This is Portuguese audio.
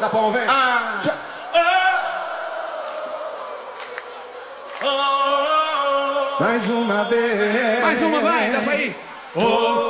Dá pra ouvir? Mais uma vez. Mais uma, vai, dá pra ir. Oh,